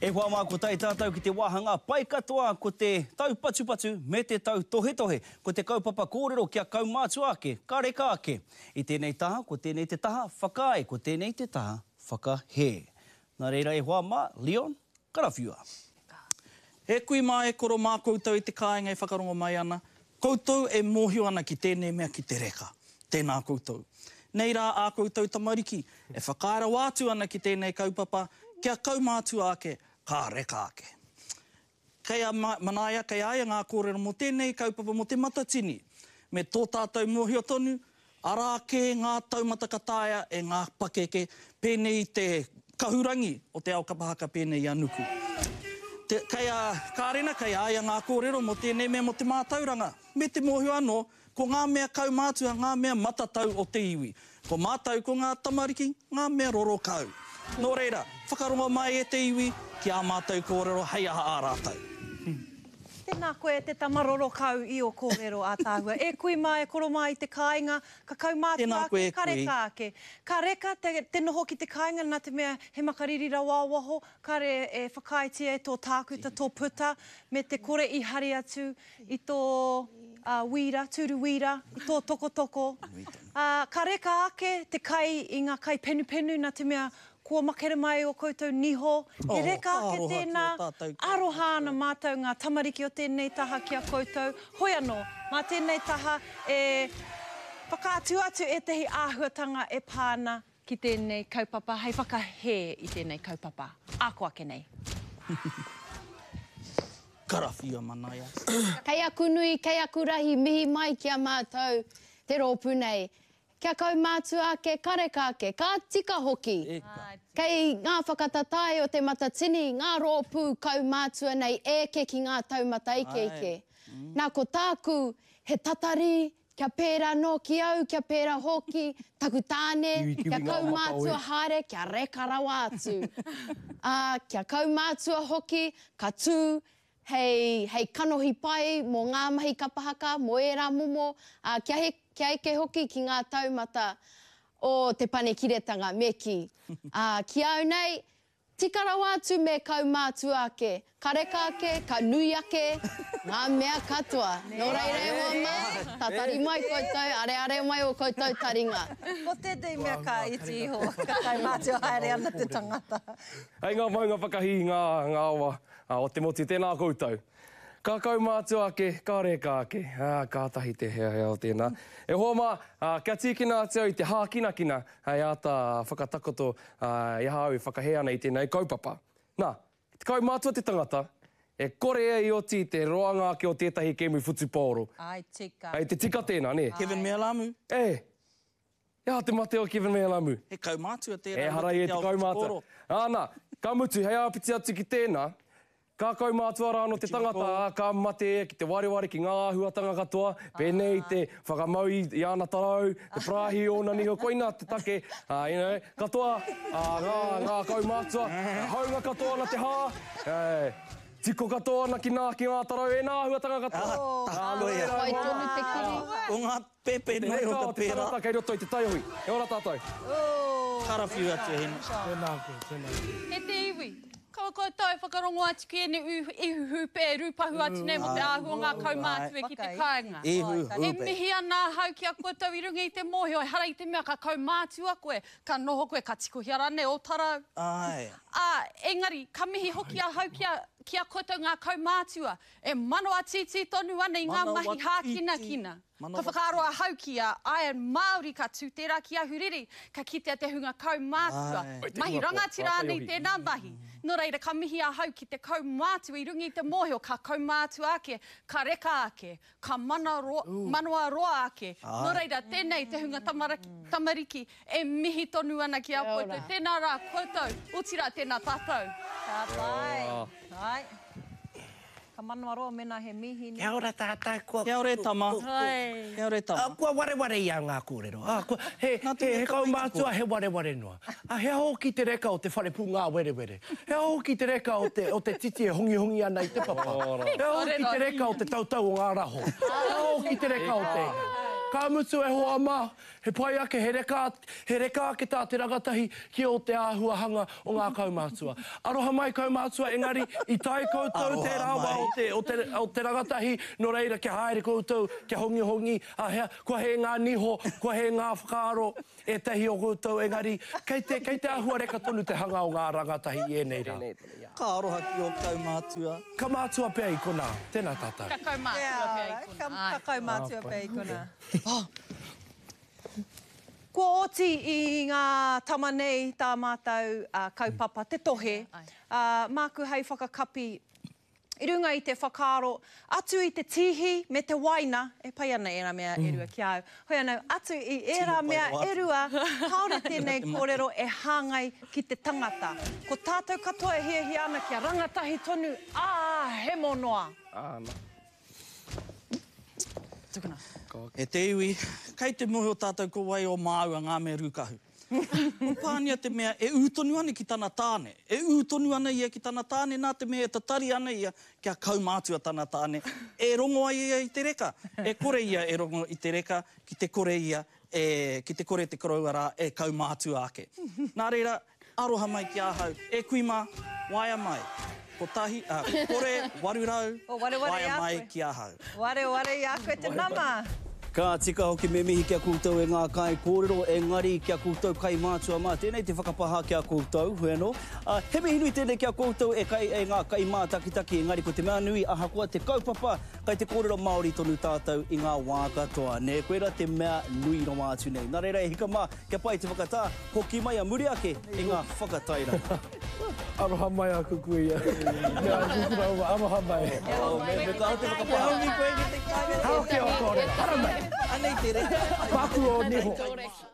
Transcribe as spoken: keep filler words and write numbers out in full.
E hoa mā ko tai tātou ki te wāhanga pai katoa ko te tau patu patu me te tau tohe tohe, ko te kaupapa kōrero kia kaumātua ake, ka reka ake. I tēnei taha, ko tēnei te taha whakae, ko tēnei te taha whakahe. Nā reira e hoa mā, Leon, karawhiua. He kui mā e koro mā koutou i te kāinga e whakarongo mai ana. Koutou e mōhio ana ki tēnei mea ki te reka. Tēnā koutou. Nei rā ā koutou tamariki, e whakaara wātu ana ki tēnei kaupapa, kia kaumātua ake, ka reka ake. Kei a manaia, kei aia ngā kōrero mo tēnei kaupapa mo te matatini. Me tō tātou mōhio tonu, arā ke ngā taumata kataia e ngā pakeke, pēnei te kahurangi o te ao kapahaka pēnei anuku. Te, kei a kārena, kei aia ngā kōrero mo tēnei mea mo te mātauranga. Me te mōhio anō, ko ngā mea kaumātua, ngā mea matatau o te iwi. Ko mātau ko ngā tamariki, ngā mea roro kau. Nō reira, whakarongo mai e te iwi, ki a mātou kōrero, hei aha ā rātou. Tēnā koe te tamaroro kau i o kōrero a tāhua. E kui mai, e koro mai te kāinga, ka kaumātua ake, ka reka ake. Ka reka, te, te noho ki te kāinga, nā te mea he makariri rawawaho, ka re e whakaitia e tō tākuta, tō puta, me te kore i hari atu, i tō uh, wira, tūru wira, i tō toko toko. Uh, ka reka ake, te kai i ngā kai penu penu, nā te mea kua makere mai o koutou niho. Oh, e reka ake tēnā, arohana mātou ngā tamariki o tēnei taha ki a koutou. Hoi anō, mā tēnei taha e whakaatu atu e tehi āhuatanga e pāna ki tēnei kaupapa, hei whakahe i tēnei kaupapa. Ako ake nei. Karawhiua manaia. Kei aku nui, kei aku rahi, mihi mai ki a mātou te rōpū nei. Kia kaumātua ake, ka reka ake, ka tika hoki. Eka. Kei ngā whakatatai o te matatini, ngā rōpū kaumātua nei eke ki ngā taumata ike ike. Mm. Nā ko tāku, he tatari, kia pēra no ki au, kia pēra hoki, taku tāne, kia kaumātua haere, kia reka rawa atu. uh, kia kaumātua hoki, ka tū, hei, hei kanohi pai, mō ngā mahi kapahaka, mō era momo, uh, kia he kia eke hoki ki ngā taumata o te pane kiretanga me ki. Uh, ki au nei, tikara wātu me kaumātua ake, ka reka ake, ka nui ake, ngā mea katoa. Nō reire wa mai, tatari mai koutou, are are mai o koutou taringa. Ko tētei mea ka iti iho, ka kaumātua haere ana te tangata. Hei ngā maunga whakahi ngā, ngā awa o te moti, tēnā koutou. Ka kaumātua ake, ka reka ake, ah, ka tahi te hea hea o tēnā. E hoa mā, uh, kia tīkina atu au i te hākinakina, hei ata whakatakoto uh, i hau i whakahea ana i tēnei kaupapa. Nā, te kaumātua te tangata, e kore e i oti te roanga ake o tētahi kēmu futupōro. Ai, tika. Ai, te tika tēnā, ne? Kevin Mealamu. E, ia te mate o Kevin Mealamu. He kaumātua tēnā. E harai e te kaumātua. Āna, ka mutu, hei apiti atu ki tēnā, ka kaumātua rāno te tangata, ka mate ki te wareware ki ngā āhuatanga katoa, pēnei te whakamau i ana tarau, te prahi o na niho koina, te take, uh, you know, katoa, uh, ngā, ngā kaumātua, haunga katoa na te hā, uh, tiko katoa na ki ngā ki ngā tarau, e nā āhuatanga katoa. Tāloia. Hoi tonu te kiri. O ngā pepe nei o ka pēra. Te kei roto i te taihui. E ora tātou. Karawhiua atu hena. Tēnā koe, tēnā. He te iwi. Kaua koutou e whakarongo atu ki ene ihu hupe e rupahu atu nei mo te āhua ngā kaumātua ki te kāinga. Ihu E hupe. mihi ana hau ki a koutou i runga i te mōhio, e hara i te mea ka kaumātua koe, ka noho koe, ka tikohi arane o tarau. Ai. A, engari, ka mihi hoki a hau ki a, ki a koutou ngā kaumātua, e mano a titi tonu ana i ngā Manawa mahi hākina kina. Manawa Ka whakaroa hau ki a ai Māori ka tū tērā ki a huriri, ka kitea te hunga kaumātua. Ai. Mahi rangatira ana i tēnā mahi. Nō reira, ka mihi a hau ki te kaumātua i rungi i te mōhio, ka kaumātua ake, ka reka ake, ka mana ro, manoa roa ake. Nō reira, tēnei te hunga tamaraki, tamariki e mihi tonu ana ki a koutou. Tēnā rā koutou, utira tēnā tātou. Ka pai. Ai. Ka manoa roa mena he mihi. Kia ora tātai, kua... Kia ore tama. Hai. Kia ore tama. Ah, kua wareware i a ngā kōrero. Ah, kua, he, he, he kaumātua he wareware noa. Ah, he aho ki te reka o te wharepū ngā werewere. He aho ki te reka o te, o te titi e hongi hongi ana i te papa. He aho ki te reka o te tautau o ngā raho. He aho ki te reka o te... Ka mutu e hoa mā. He pai ake, he reka, he reka ake tā te rangatahi ki o te āhuahanga o ngā kaumātua. Aroha mai kaumātua, engari, i tai koutou te rawa o te, o, te, o te rangatahi, no reira kia haere koutou, kia hongi hongi, a hea, kua he ngā niho, kua he ngā whakaaro, e tahi o koutou, engari, kei te, kei te ahua reka tonu te hanga o ngā rangatahi i enei rā. Ka aroha ki o kaumātua. Ka mātua pia i kona, tēnā tātou. Ka kaumātua pia i kuna. Ka kaumātua pia i kuna. Kua oti i ngā tamanei tā mātou uh, kaupapa, te tohe, uh, māku hei whakakapi i runga i te whakaaro, atu i te tihi me te waina, e pai ana era mea erua ki au. Hoi anau, atu i era mea erua, haore tēnei kōrero e hāngai ki te tangata. Ko tātou katoa e hia hia ana kia rangatahi tonu, ā, he monoa. Āna. Tukuna. E te iwi, kei te mohi o tātou ko wai o māua ngā mea rūkahu. O pānia te mea e ūtonu ana ki tana tāne. E ūtonu ana ia ki tana tāne, nā te mea e tatari ana ia kia kaumātua tana tāne. E rongo ai ia i te reka. E kore ia e rongo i te reka, ki te kore ia, e, ki te kore te korauara e kaumātua ake. Nā reira, aroha mai ki ahau. E kui mā, waia mai. Ko tahi, uh, kore, warurau, O, ware, ware waia i a mai koe. ki ahau. Ware, ware i a koe te mama. Ka tika hoki me mihi kia koutou e ngā kai kōrero, e ngari kia koutou kai mātua mā. Tēnei te whakapaha kia koutou, hueno. Uh, he mihi nui tēnei kia koutou e, kai, e ngā kai mā takitaki, e ngari ko te mea nui aha kua te kaupapa, kai te kōrero Māori tonu tātou i ngā wā katoa. Ne koera te mea nui no mātu nei. Nā reira e hika mā, kia pai te whakatā, hoki mai a muri ake i ngā whakataira. Aroha mai a kuku ia. Nea, kukura ua, aroha mai. Me me ka te whakapaha. Hao kia o kōrero, hara mai. Anei te reka. Paku o niho.